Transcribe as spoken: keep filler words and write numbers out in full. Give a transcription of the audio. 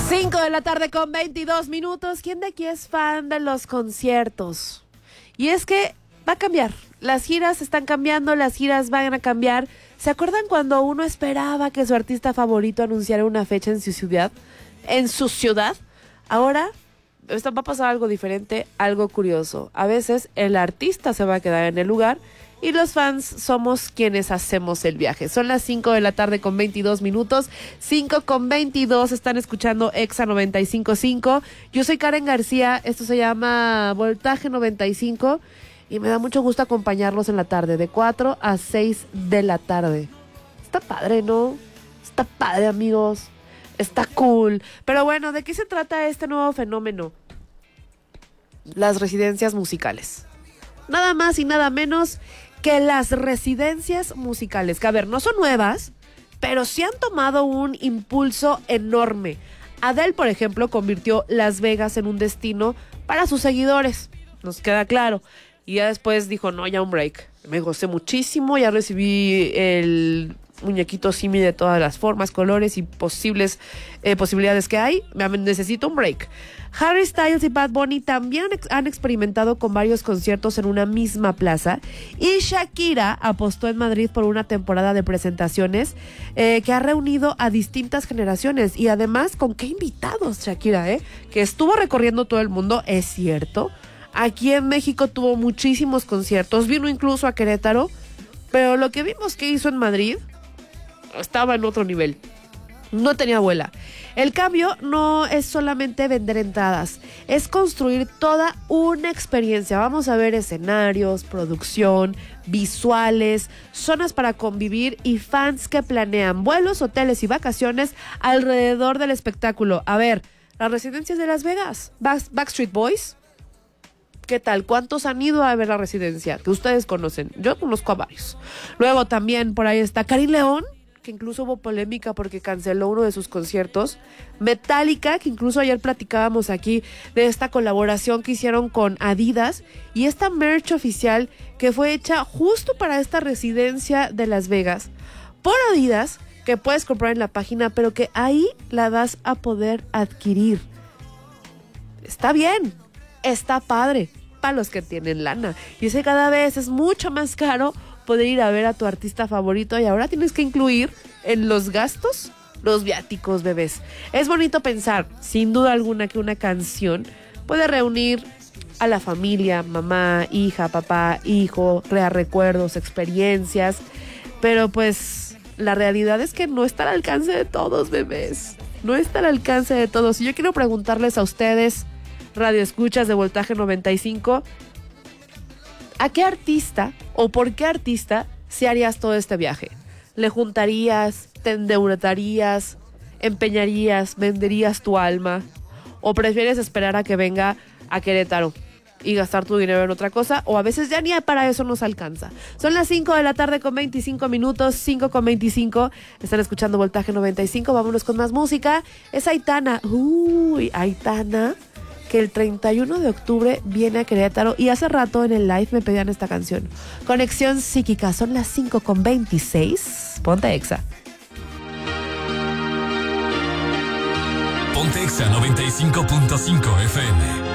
cinco de la tarde con veintidós minutos. ¿Quién de aquí es fan de los conciertos? Y es que va a cambiar. Las giras están cambiando, las giras van a cambiar. ¿Se acuerdan cuando uno esperaba que su artista favorito anunciara una fecha en su ciudad? En su ciudad. Ahora esto va a pasar algo diferente, algo curioso. A veces el artista se va a quedar en el lugar y los fans somos quienes hacemos el viaje. Son las cinco de la tarde con veintidós minutos. cinco con veintidós, están escuchando Exa noventa y cinco punto cinco. Yo soy Karen García, esto se llama Voltaje noventa y cinco y me da mucho gusto acompañarlos en la tarde, de cuatro a seis de la tarde. Está padre, ¿no? Está padre, amigos. Está cool. Pero bueno, ¿de qué se trata este nuevo fenómeno? Las residencias musicales. Nada más y nada menos que las residencias musicales, que a ver, no son nuevas, pero sí han tomado un impulso enorme. Adele, por ejemplo, convirtió Las Vegas en un destino para sus seguidores, nos queda claro. Y ya después dijo, no, ya un break. Me gocé muchísimo, ya recibí el muñequito Simi de todas las formas, colores y posibles eh, posibilidades que hay. Necesito un break. Harry Styles y Bad Bunny también han experimentado con varios conciertos en una misma plaza, y Shakira apostó en Madrid por una temporada de presentaciones eh, que ha reunido a distintas generaciones, y además con qué invitados Shakira, eh, que estuvo recorriendo todo el mundo, es cierto. Aquí en México tuvo muchísimos conciertos, vino incluso a Querétaro, pero lo que vimos que hizo en Madrid estaba en otro nivel. No tenía abuela. El cambio no es solamente vender entradas, es construir toda una experiencia. Vamos a ver escenarios, producción, visuales, zonas para convivir y fans que planean vuelos, hoteles y vacaciones alrededor del espectáculo. A ver, las residencias de Las Vegas, Back- Backstreet Boys, ¿qué tal? ¿Cuántos han ido a ver la residencia? Que ustedes conocen. Yo conozco a varios. Luego también por ahí está Karin León, que incluso hubo polémica porque canceló uno de sus conciertos. Metallica, que incluso ayer platicábamos aquí de esta colaboración que hicieron con Adidas, y esta merch oficial que fue hecha justo para esta residencia de Las Vegas por Adidas, que puedes comprar en la página, pero que ahí la vas a poder adquirir. Está bien, está padre para los que tienen lana, y ese cada vez es mucho más caro poder ir a ver a tu artista favorito, y ahora tienes que incluir en los gastos los viáticos, bebés. Es bonito pensar, sin duda alguna, que una canción puede reunir a la familia, mamá, hija, papá, hijo, crear recuerdos, experiencias, pero pues la realidad es que no está al alcance de todos, bebés. No está al alcance de todos. Y yo quiero preguntarles a ustedes, radioescuchas de Voltaje noventa y cinco, ¿a qué artista o por qué artista si harías todo este viaje? ¿Le juntarías, te endeudarías, empeñarías, venderías tu alma? ¿O prefieres esperar a que venga a Querétaro y gastar tu dinero en otra cosa? O a veces ya ni para eso nos alcanza. Son las cinco de la tarde con veinticinco minutos, cinco con veinticinco. Están escuchando Voltaje noventa y cinco. Vámonos con más música. Es Aitana. Uy, Aitana, que el treinta y uno de octubre viene a Querétaro, y hace rato en el live me pedían esta canción. Conexión Psíquica, son las cinco con veintiséis. Ponte Exa. Ponte Exa noventa y cinco punto cinco F M.